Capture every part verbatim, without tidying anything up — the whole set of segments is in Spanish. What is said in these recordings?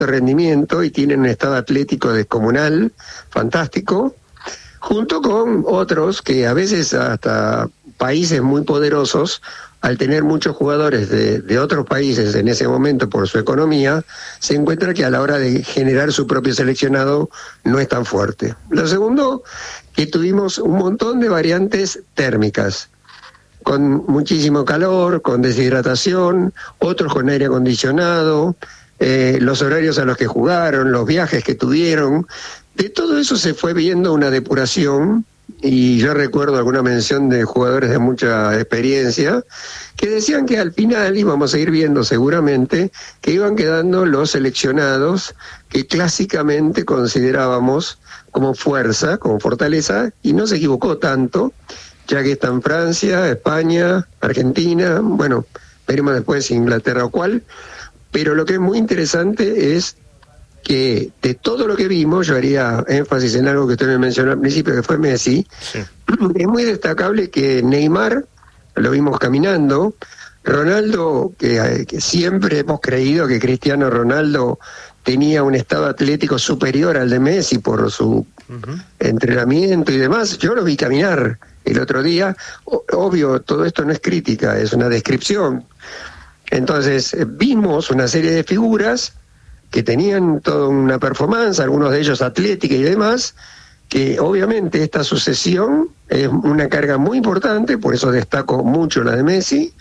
rendimiento y tienen un estado atlético descomunal, fantástico, junto con otros que a veces hasta países muy poderosos, al tener muchos jugadores de, de otros países en ese momento por su economía, se encuentra que a la hora de generar su propio seleccionado no es tan fuerte. Lo segundo, que tuvimos un montón de variantes térmicas, con muchísimo calor, con deshidratación, otros con aire acondicionado, eh, los horarios a los que jugaron, los viajes que tuvieron. De todo eso se fue viendo una depuración, y yo recuerdo alguna mención de jugadores de mucha experiencia que decían que al final íbamos a ir viendo seguramente que iban quedando los seleccionados que clásicamente considerábamos como fuerza, como fortaleza, y no se equivocó tanto, ya que están Francia, España, Argentina, bueno, veremos después Inglaterra o cuál, pero lo que es muy interesante es que de todo lo que vimos, yo haría énfasis en algo que usted me mencionó al principio, que fue Messi, sí. Es muy destacable que Neymar lo vimos caminando, Ronaldo, que, que siempre hemos creído que Cristiano Ronaldo tenía un estado atlético superior al de Messi por su uh-huh. entrenamiento y demás, yo lo vi caminar el otro día, o, obvio, todo esto no es crítica, es una descripción. Entonces, vimos una serie de figuras que tenían toda una performance, algunos de ellos atlética y demás, que obviamente esta sucesión es una carga muy importante, por eso destaco mucho la de Messi,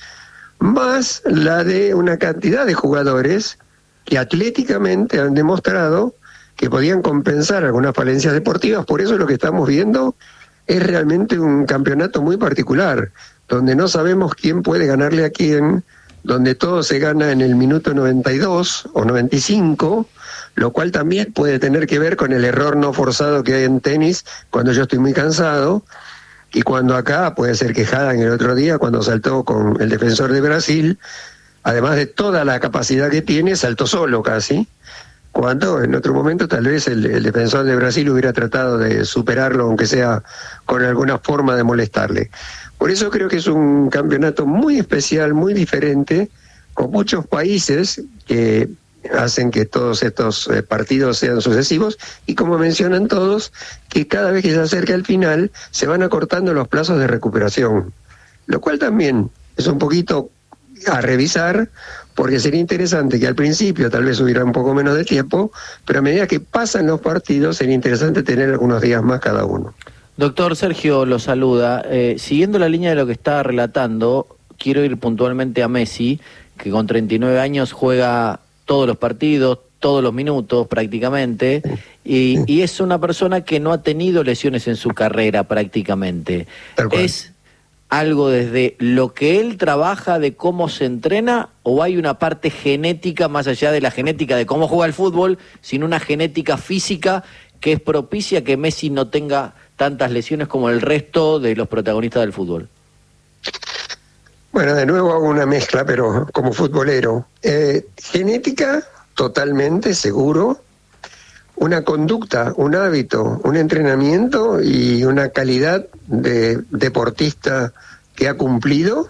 más la de una cantidad de jugadores que atléticamente han demostrado que podían compensar algunas falencias deportivas. Por eso lo que estamos viendo es realmente un campeonato muy particular, donde no sabemos quién puede ganarle a quién, donde todo se gana en el minuto noventa y dos o noventa y cinco, lo cual también puede tener que ver con el error no forzado que hay en tenis cuando yo estoy muy cansado, y cuando acá puede ser que Haddad el otro día, cuando saltó con el defensor de Brasil, además de toda la capacidad que tiene, saltó solo casi, cuando en otro momento tal vez el, el defensor de Brasil hubiera tratado de superarlo, aunque sea con alguna forma de molestarle. Por eso creo que es un campeonato muy especial, muy diferente, con muchos países que hacen que todos estos eh, partidos sean sucesivos, y como mencionan todos, que cada vez que se acerca el final se van acortando los plazos de recuperación, lo cual también es un poquito a revisar, porque sería interesante que al principio tal vez hubiera un poco menos de tiempo, pero a medida que pasan los partidos sería interesante tener algunos días más cada uno. Doctor Sergio lo saluda. Eh, siguiendo la línea de lo que está relatando, quiero ir puntualmente a Messi, que con treinta y nueve años juega todos los partidos, todos los minutos prácticamente, y, y es una persona que no ha tenido lesiones en su carrera prácticamente. ¿Es algo desde lo que él trabaja, de cómo se entrena, o hay una parte genética más allá de la genética de cómo juega el fútbol, sino una genética física que es propicia que Messi no tenga tantas lesiones como el resto de los protagonistas del fútbol? Bueno, de nuevo hago una mezcla, pero como futbolero. Eh, genética, totalmente seguro. Una conducta, un hábito, un entrenamiento y una calidad de deportista que ha cumplido.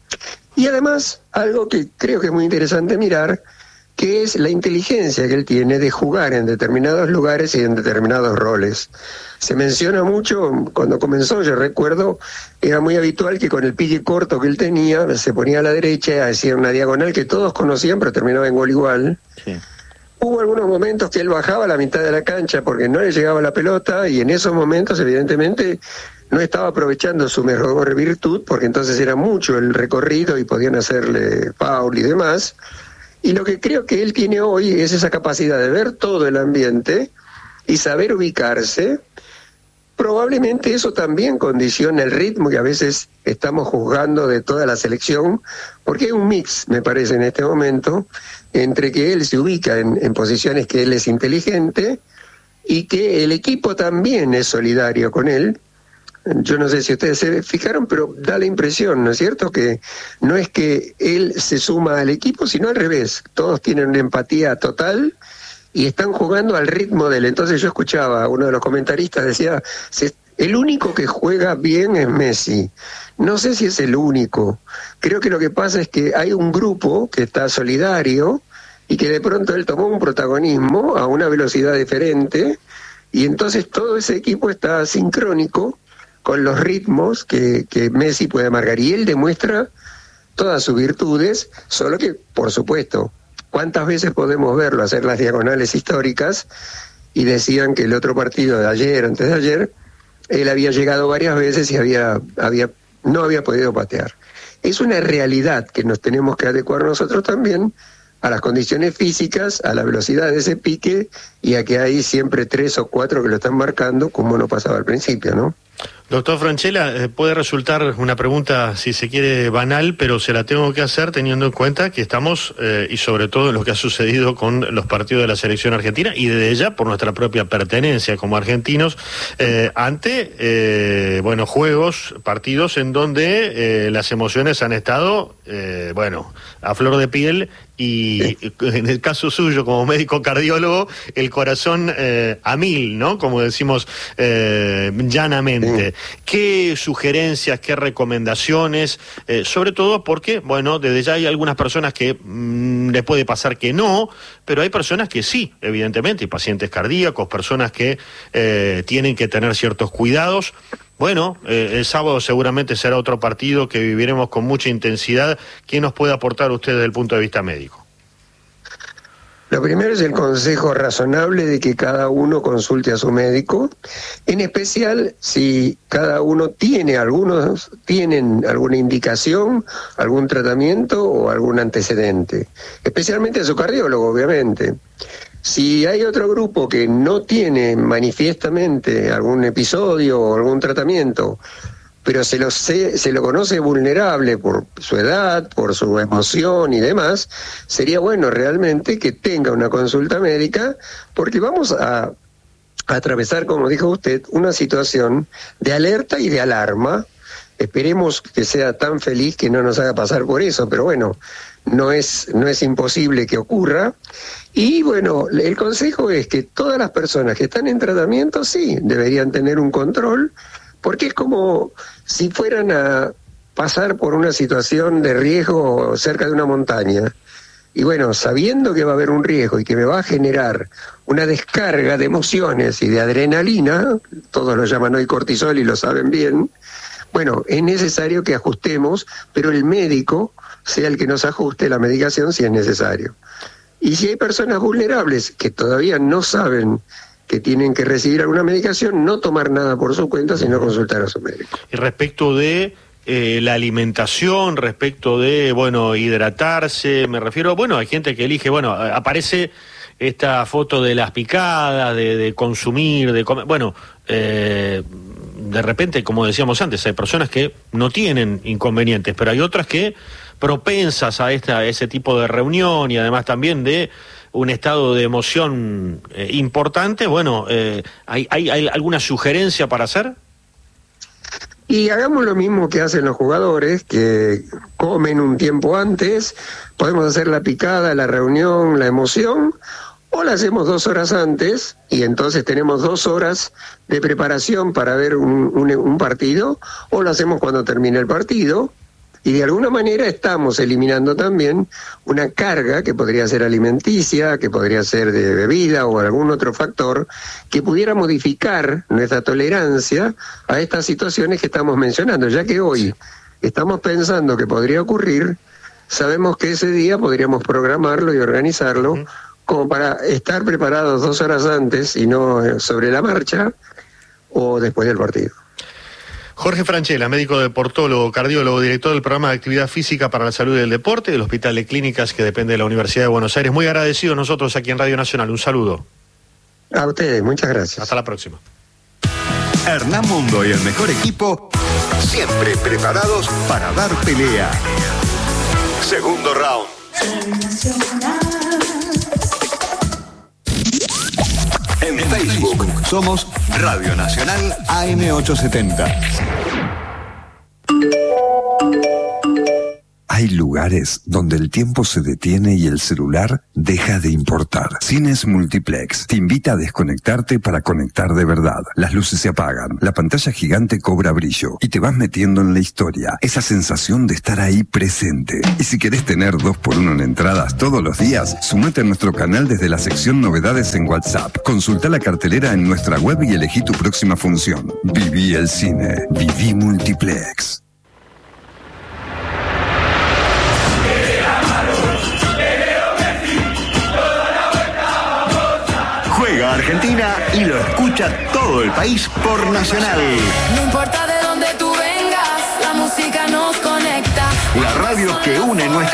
Y además, algo que creo que es muy interesante mirar, que es la inteligencia que él tiene de jugar en determinados lugares y en determinados roles. Se menciona mucho, cuando comenzó, yo recuerdo, era muy habitual que con el pique corto que él tenía, se ponía a la derecha, hacía una diagonal que todos conocían, pero terminaba en gol igual. Sí. Hubo algunos momentos que él bajaba a la mitad de la cancha porque no le llegaba la pelota, y en esos momentos, evidentemente, no estaba aprovechando su mejor virtud, porque entonces era mucho el recorrido y podían hacerle foul y demás. Y lo que creo que él tiene hoy es esa capacidad de ver todo el ambiente y saber ubicarse. Probablemente eso también condiciona el ritmo que a veces estamos juzgando de toda la selección, porque hay un mix, me parece, en este momento, entre que él se ubica en, en posiciones que él es inteligente y que el equipo también es solidario con él. Yo no sé si ustedes se fijaron, pero da la impresión, ¿no es cierto?, que no es que él se suma al equipo, sino al revés. Todos tienen una empatía total y están jugando al ritmo de él. Entonces yo escuchaba a uno de los comentaristas, decía, el único que juega bien es Messi. No sé si es el único. Creo que lo que pasa es que hay un grupo que está solidario y que de pronto él tomó un protagonismo a una velocidad diferente, y entonces todo ese equipo está sincrónico con los ritmos que, que Messi puede marcar, y él demuestra todas sus virtudes, solo que, por supuesto, ¿cuántas veces podemos verlo hacer las diagonales históricas? Y decían que el otro partido de ayer, antes de ayer, él había llegado varias veces y había, había, no había podido patear. Es una realidad que nos tenemos que adecuar nosotros también a las condiciones físicas, a la velocidad de ese pique, y a que hay siempre tres o cuatro que lo están marcando, como no pasaba al principio, ¿no? Doctor Francella, eh, puede resultar una pregunta, si se quiere, banal, pero se la tengo que hacer teniendo en cuenta que estamos, eh, y sobre todo en lo que ha sucedido con los partidos de la selección argentina, y desde ya por nuestra propia pertenencia como argentinos, eh, ante, eh, bueno, juegos, partidos en donde eh, las emociones han estado, eh, bueno, a flor de piel, y en el caso suyo como médico cardiólogo, el corazón eh, a mil, ¿no? Como decimos eh, llanamente. ¿Qué sugerencias, qué recomendaciones? Eh, sobre todo porque, bueno, desde ya hay algunas personas que mmm, les puede pasar que no, pero hay personas que sí, evidentemente, y pacientes cardíacos, personas que eh, tienen que tener ciertos cuidados. Bueno, eh, el sábado seguramente será otro partido que viviremos con mucha intensidad. ¿Qué nos puede aportar usted desde el punto de vista médico? Lo primero es el consejo razonable de que cada uno consulte a su médico, en especial si cada uno tiene, algunos tienen alguna indicación, algún tratamiento o algún antecedente, especialmente a su cardiólogo, obviamente. Si hay otro grupo que no tiene manifiestamente algún episodio o algún tratamiento, pero se lo, se, se lo conoce vulnerable por su edad, por su emoción y demás, sería bueno realmente que tenga una consulta médica, porque vamos a, a atravesar, como dijo usted, una situación de alerta y de alarma. Esperemos que sea tan feliz que no nos haga pasar por eso, pero bueno, no es, no es imposible que ocurra. Y bueno, el consejo es que todas las personas que están en tratamiento, sí, deberían tener un control, porque es como si fueran a pasar por una situación de riesgo cerca de una montaña. Y bueno, sabiendo que va a haber un riesgo y que me va a generar una descarga de emociones y de adrenalina, todos lo llaman hoy cortisol y lo saben bien, bueno, es necesario que ajustemos, pero el médico sea el que nos ajuste la medicación si es necesario. Y si hay personas vulnerables que todavía no saben que tienen que recibir alguna medicación, no tomar nada por su cuenta, sino consultar a su médico. Y respecto de eh, la alimentación, respecto de, bueno, hidratarse, me refiero, bueno, hay gente que elige, bueno, aparece esta foto de las picadas, de, de consumir, de comer, bueno, eh, de repente, como decíamos antes, hay personas que no tienen inconvenientes, pero hay otras que propensas a, esta, a ese tipo de reunión y además también de un estado de emoción eh, importante. Bueno, eh, ¿hay, hay, ¿hay alguna sugerencia para hacer? Y hagamos lo mismo que hacen los jugadores, que comen un tiempo antes. Podemos hacer la picada, la reunión, la emoción, o la hacemos dos horas antes, y entonces tenemos dos horas de preparación para ver un, un, un partido, o lo hacemos cuando termine el partido. Y de alguna manera estamos eliminando también una carga que podría ser alimenticia, que podría ser de bebida o algún otro factor que pudiera modificar nuestra tolerancia a estas situaciones que estamos mencionando, ya que hoy estamos pensando que podría ocurrir, sabemos que ese día podríamos programarlo y organizarlo uh-huh. como para estar preparados dos horas antes y no sobre la marcha o después del partido. Jorge Francella, médico deportólogo, cardiólogo, director del programa de actividad física para la salud y el deporte del Hospital de Clínicas que depende de la Universidad de Buenos Aires. Muy agradecidos nosotros aquí en Radio Nacional. Un saludo. A ustedes, muchas gracias. Hasta la próxima. Hernán Mundo y el mejor equipo, siempre preparados para dar pelea. Segundo round. En Facebook somos Radio Nacional A M ochocientos setenta. Hay lugares donde el tiempo se detiene y el celular deja de importar. Cines Multiplex te invita a desconectarte para conectar de verdad. Las luces se apagan, la pantalla gigante cobra brillo y te vas metiendo en la historia. Esa sensación de estar ahí presente. Y si querés tener dos por uno en entradas todos los días, sumate a nuestro canal desde la sección Novedades en WhatsApp. Consulta la cartelera en nuestra web y elegí tu próxima función. Viví el cine. Viví Multiplex. Juega Argentina y lo escucha todo el país por Nacional. No importa de dónde tú vengas, la música nos conecta. La radio que une nuestra